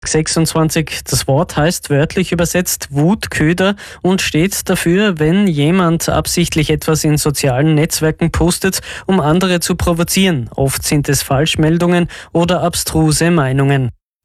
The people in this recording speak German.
26. Das Wort heißt wörtlich übersetzt Wutköder und steht dafür, wenn jemand absichtlich etwas in sozialen Netzwerken postet, um andere zu provozieren. Oft sind es Falschmeldungen oder abstruse Meinungen.